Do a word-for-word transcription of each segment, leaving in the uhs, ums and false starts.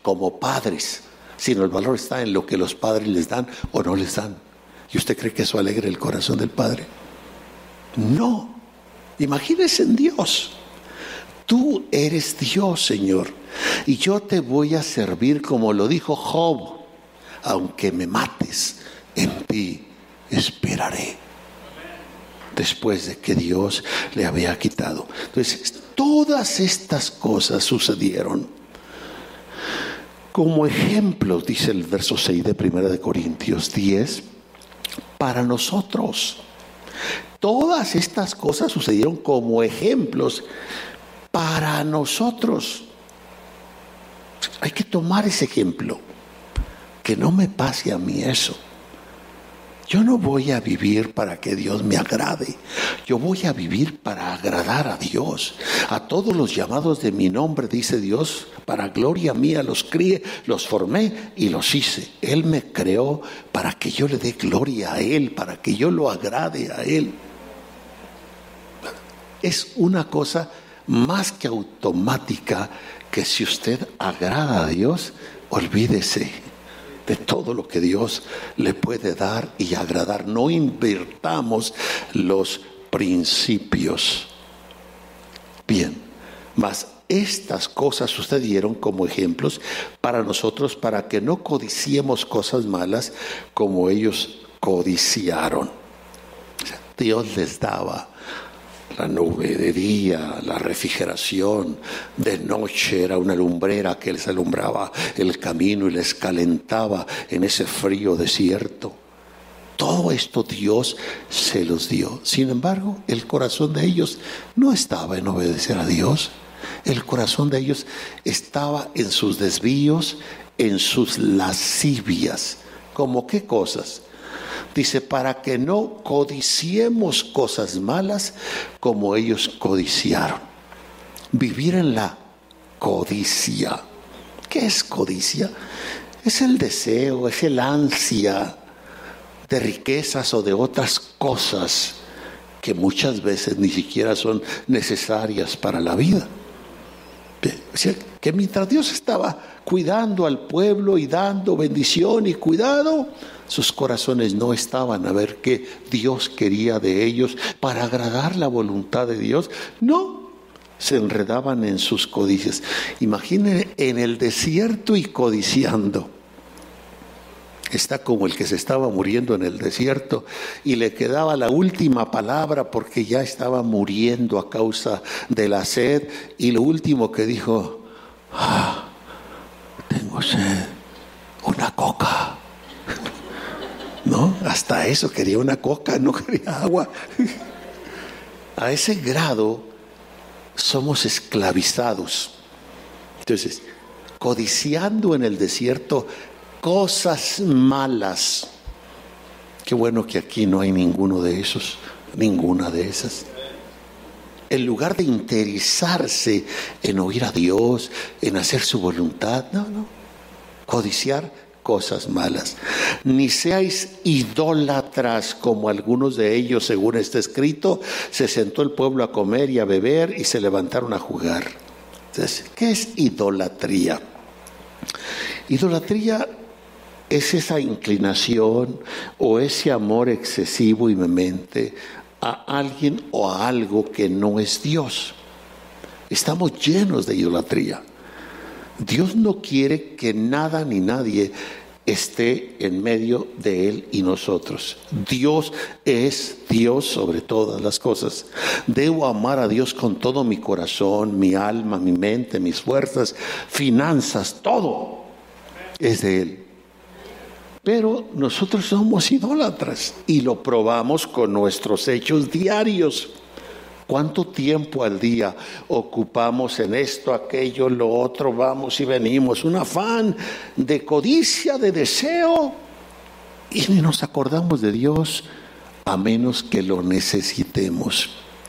como padres, sino el valor está en lo que los padres les dan o no les dan. ¿Y usted cree que eso alegra el corazón del Padre? No. Imagínese en Dios. Tú eres Dios, Señor, y yo te voy a servir como lo dijo Job. Aunque me mates, en ti esperaré. Después de que Dios le había quitado. Entonces, todas estas cosas sucedieron como ejemplos, dice el verso seis de primera de Corintios diez, para nosotros. Todas estas cosas sucedieron como ejemplos para nosotros. Hay que tomar ese ejemplo. Que no me pase a mí eso. Yo no voy a vivir para que Dios me agrade. Yo voy a vivir para agradar a Dios. A todos los llamados de mi nombre, dice Dios, para gloria mía los crié, los formé y los hice. Él me creó para que yo le dé gloria a Él, para que yo lo agrade a Él. Es una cosa más que automática que si usted agrada a Dios, olvídese de todo lo que Dios le puede dar y agradar. No invirtamos los principios. Bien, mas estas cosas sucedieron como ejemplos para nosotros, para que no codiciemos cosas malas como ellos codiciaron. O sea, Dios les daba la nube de día, la refrigeración, de noche era una lumbrera que les alumbraba el camino y les calentaba en ese frío desierto. Todo esto Dios se los dio. Sin embargo, el corazón de ellos no estaba en obedecer a Dios. El corazón de ellos estaba en sus desvíos, en sus lascivias. ¿Cómo qué cosas? Dice, para que no codiciemos cosas malas como ellos codiciaron. Vivir en la codicia. ¿Qué es codicia? Es el deseo, es el ansia de riquezas o de otras cosas que muchas veces ni siquiera son necesarias para la vida. O sea, que mientras Dios estaba cuidando al pueblo y dando bendición y cuidado, sus corazones no estaban a ver qué Dios quería de ellos para agradar la voluntad de Dios. No, se enredaban en sus codicias. Imaginen en el desierto y codiciando. Está como el que se estaba muriendo en el desierto y le quedaba la última palabra porque ya estaba muriendo a causa de la sed, y lo último que dijo: ah, tengo sed, una coca. No, hasta eso quería una coca, no quería agua. A ese grado somos esclavizados. Entonces, codiciando en el desierto cosas malas. Qué bueno que aquí no hay ninguno de esos, ninguna de esas. En lugar de interesarse en oír a Dios, en hacer su voluntad, no, no. Codiciar cosas malas. Ni seáis idólatras como algunos de ellos, según está escrito. Se sentó el pueblo a comer y a beber y se levantaron a jugar. Entonces, ¿qué es idolatría? Idolatría es esa inclinación o ese amor excesivo y vehemente a alguien o a algo que no es Dios. Estamos llenos de idolatría. Dios no quiere que nada ni nadie esté en medio de Él y nosotros. Dios es Dios sobre todas las cosas. Debo amar a Dios con todo mi corazón, mi alma, mi mente, mis fuerzas, finanzas, todo es de Él. Pero nosotros somos idólatras y lo probamos con nuestros hechos diarios. ¿Cuánto tiempo al día ocupamos en esto, aquello, lo otro, vamos y venimos? Un afán de codicia, de deseo, y ni nos acordamos de Dios a menos que lo necesitemos.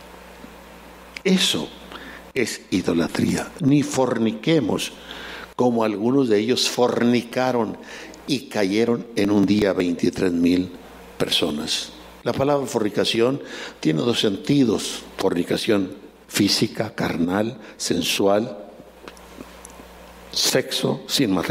Eso es idolatría. Ni forniquemos, como algunos de ellos fornicaron y cayeron en un día veintitrés mil personas. La palabra fornicación tiene dos sentidos: fornicación física, carnal, sensual, sexo sin matrimonio.